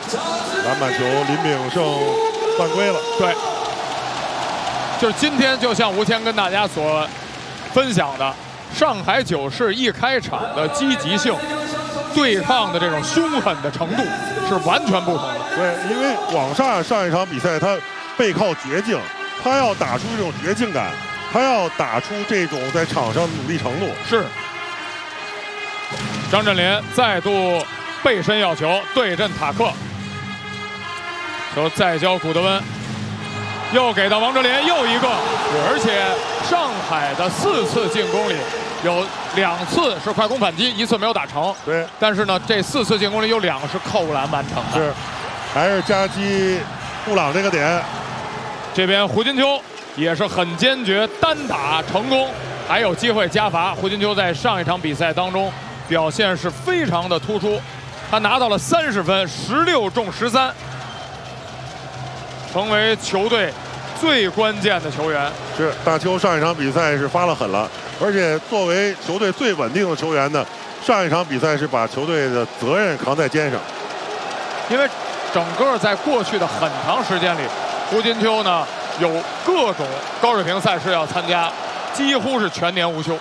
篮板球，林炳胜犯规了。 对，就是今天，就像吴谦跟大家所分享的，上海九市一开场的积极性、对抗的这种凶狠的程度是完全不同的。 对，因为广厦上一场比赛他背靠绝境，他要打出这种绝境感，他要打出这种在场上的努力程度。 是。张镇麟再度背身要球，对阵塔克，球再交古德温，又给到王哲林，又一个，而且上海的4次进攻里有2次是快攻反击，1次没有打成。 对， 但是呢，这4次进攻里有2个是扣篮完成的。 是，还是夹击布朗这个点。 这边胡金秋也是很坚决，单打成功，还有机会加罚。胡金秋在上一场比赛当中表现是非常的突出，他拿到了30分，16中13，成为球队最关键的球员。 是，大邱上一场比赛是发了狠了，而且作为球队最稳定的球员呢，上一场比赛是把球队的责任扛在肩上。 因为整个在过去的很长时间里，胡金秋呢有各种高水平赛事要参加，几乎是全年无休。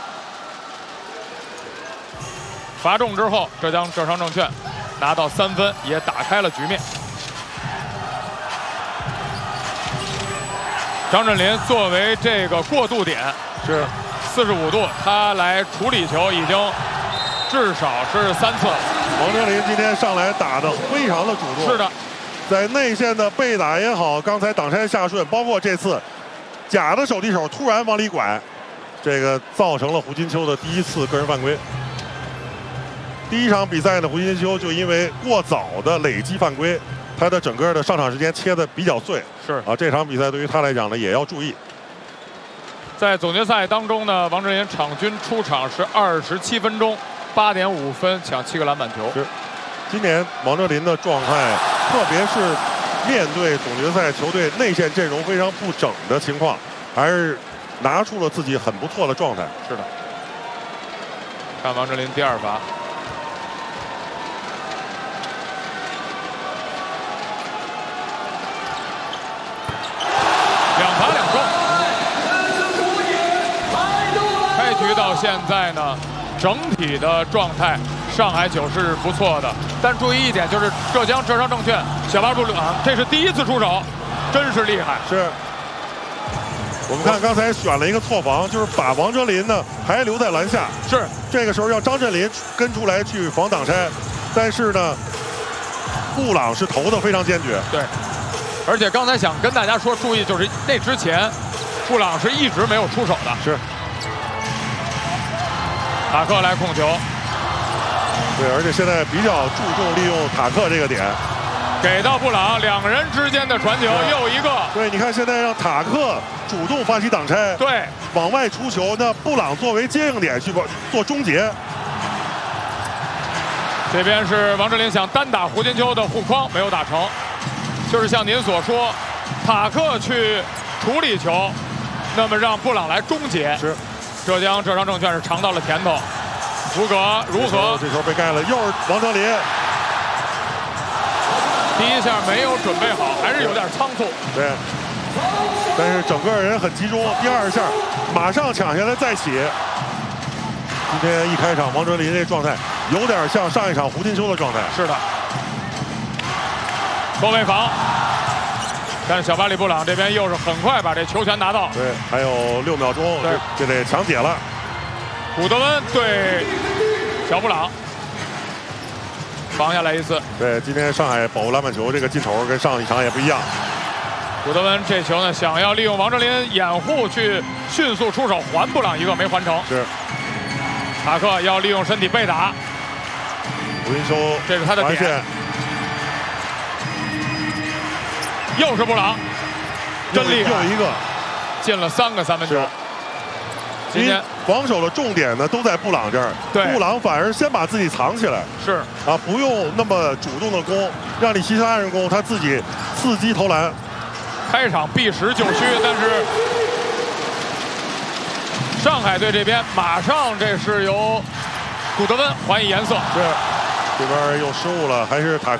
罚中之后，浙江浙商证券拿到3分，也打开了局面。张镇麟作为这个过渡点， 是 45度，他来处理球已经至少是3次。 王哲林今天上来打得非常的主动。 是的， 在内线的背打也好，刚才挡拆下顺，包括这次假的手递手突然往里拐，这个造成了胡金秋的第1次个人犯规。第一场比赛呢，胡金秋就因为过早的累积犯规，他的整个的上场时间切得比较碎。 是啊，这场比赛对于他来讲呢，也要注意。 在总决赛当中呢，王哲林场均出场是27分钟，8.5分，抢7个篮板球。 是，今年王哲林的状态，特别是面对总决赛球队内线阵容非常不整的情况，还是拿出了自己很不错的状态。 是的，看王哲林第2罚。2罚2中。开局到现在呢，整体的状态上海九是不错的，但注意一点就是浙江浙商证券小巴布朗这是第1次出手，真是厉害。 是。我们看刚才选了一个错防，就是把王哲林呢还留在篮下。 是， 这个时候要张镇麟跟出来去防挡拆，但是呢，布朗是投的非常坚决。 对。而且刚才想跟大家说，注意就是那之前，布朗是一直没有出手的。 是。 塔克来控球。 对，而且现在比较注重利用塔克这个点。 给到布朗，2个人之间的传球，又一个。 对，你看现在让塔克主动发起挡拆， 对， 往外出球，那布朗作为接应点去做终结。 这边是王哲林想单打胡金秋的护框，没有打成。就是像您所说，塔克去处理球，那么让布朗来终结。 是， 浙江浙商证券是尝到了甜头。福格如何？ 这球被盖了，又是王哲林。 第1下没有准备好，还是有点仓促。 对，但是整个人很集中。第2下马上抢下来再起。今天一开场，王哲林这状态有点像上一场胡金秋的状态。 是的。后卫防，但是小巴里布朗这边又是很快把这球权拿到。 对，还有6秒钟，这得抢解了。 古德温对小布朗，防下来1次。 对，今天上海保护篮板球这个劲头跟上一场也不一样。 古德温这球呢，想要利用王哲林掩护去迅速出手还布朗一个，没还成。 是。 塔克要利用身体背打。 胡金秋， 这是他的点。又是布朗，真厉害！ 又一个， 进了3个3分球。今天防守的重点呢都在布朗这儿， 对， 布朗反而先把自己藏起来， 是啊，不用那么主动的攻，让你其他人攻，他自己伺机投篮。 开场避实就虚，但是上海队这边马上这是由古德温还以颜色， 是这边又失误了，还是塔克。